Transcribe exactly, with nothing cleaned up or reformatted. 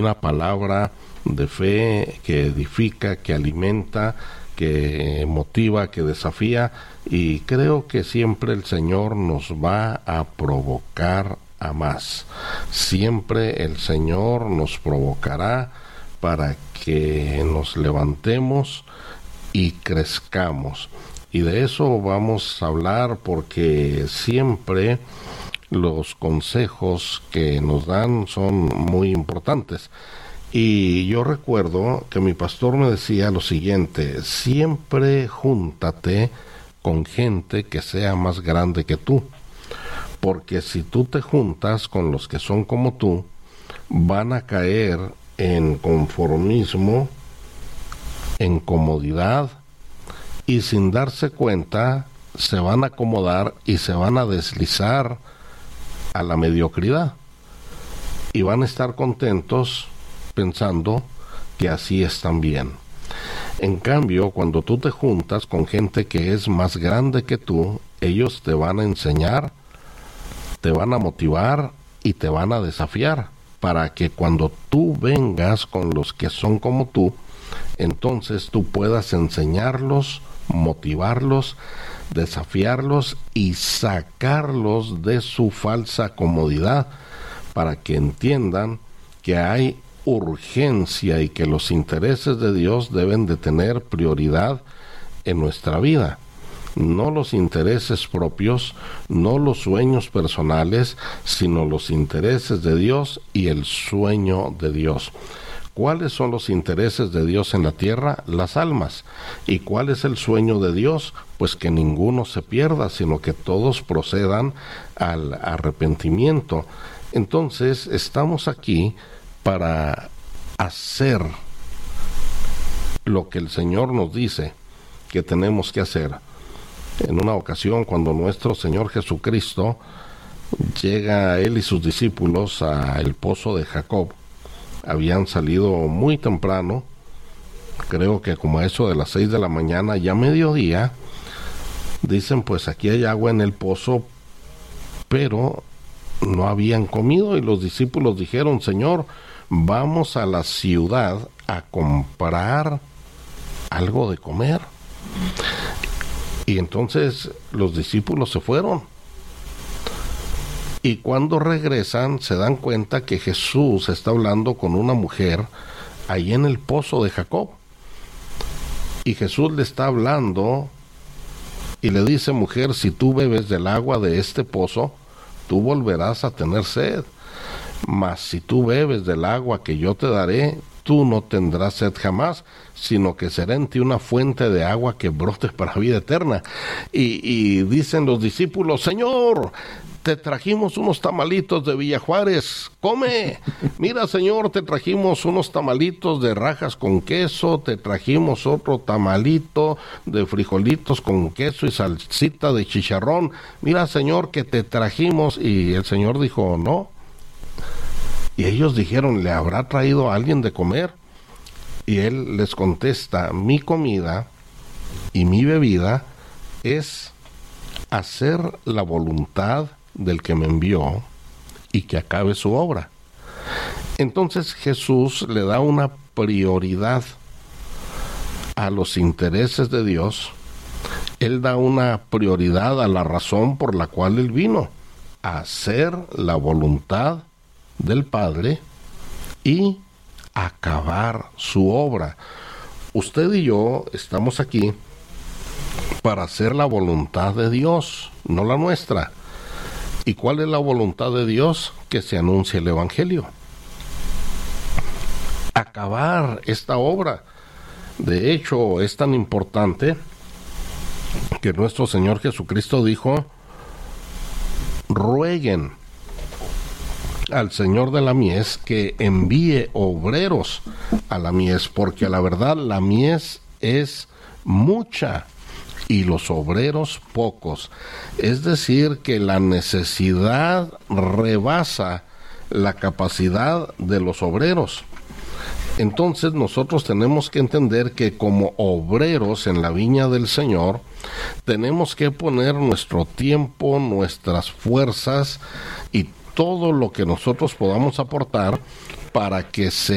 una palabra de fe que edifica, que alimenta, que motiva, que desafía, y creo que siempre el Señor nos va a provocar a más. Siempre el Señor nos provocará para que nos levantemos y crezcamos. Y de eso vamos a hablar, porque siempre los consejos que nos dan son muy importantes. Y yo recuerdo que mi pastor me decía lo siguiente: siempre júntate con gente que sea más grande que tú, porque si tú te juntas con los que son como tú, van a caer en conformismo, en comodidad, y sin darse cuenta se van a acomodar y se van a deslizar a la mediocridad, y van a estar contentos pensando que así están bien. En cambio, cuando tú te juntas con gente que es más grande que tú, ellos te van a enseñar, te van a motivar y te van a desafiar, para que cuando tú vengas con los que son como tú, entonces tú puedas enseñarlos, motivarlos, desafiarlos y sacarlos de su falsa comodidad, para que entiendan que hay urgencia y que los intereses de Dios deben de tener prioridad en nuestra vida. No los intereses propios, no los sueños personales, sino los intereses de Dios y el sueño de Dios. ¿Cuáles son los intereses de Dios en la tierra? Las almas. ¿Y cuál es el sueño de Dios? Pues que ninguno se pierda, sino que todos procedan al arrepentimiento. Entonces, estamos aquí para hacer lo que el Señor nos dice que tenemos que hacer. En una ocasión, cuando nuestro Señor Jesucristo llega, él y sus discípulos, al pozo de Jacob, habían salido muy temprano, creo que como a eso de las seis de la mañana, ya mediodía. Dicen, pues aquí hay agua en el pozo, pero no habían comido, y los discípulos dijeron: Señor, vamos a la ciudad a comprar algo de comer. Y entonces los discípulos se fueron. Y cuando regresan se dan cuenta que Jesús está hablando con una mujer ahí en el pozo de Jacob. Y Jesús le está hablando y le dice: mujer, si tú bebes del agua de este pozo, tú volverás a tener sed. Mas si tú bebes del agua que yo te daré, tú no tendrás sed jamás, sino que será en ti una fuente de agua que brote para vida eterna. Y, y dicen los discípulos: Señor, te trajimos unos tamalitos de Villa Juárez, come. Mira, Señor, te trajimos unos tamalitos de rajas con queso, te trajimos otro tamalito de frijolitos con queso y salsita de chicharrón. Mira, Señor, que te trajimos. Y el Señor dijo: no. Y ellos dijeron: ¿le habrá traído a alguien de comer? Y él les contesta: mi comida y mi bebida es hacer la voluntad del que me envió y que acabe su obra. Entonces Jesús le da una prioridad a los intereses de Dios. Él da una prioridad a la razón por la cual él vino: a hacer la voluntad del Padre y acabar su obra. Usted y yo estamos aquí para hacer la voluntad de Dios, no la nuestra. ¿Y cuál es la voluntad de Dios? Que se anuncie el Evangelio. Acabar esta obra. De hecho, es tan importante que nuestro Señor Jesucristo dijo: rueguen al Señor de la mies que envíe obreros a la mies, porque a la verdad la mies es mucha y los obreros pocos. Es decir, que la necesidad rebasa la capacidad de los obreros. Entonces nosotros tenemos que entender que como obreros en la viña del Señor, tenemos que poner nuestro tiempo, nuestras fuerzas y todo lo que nosotros podamos aportar para que se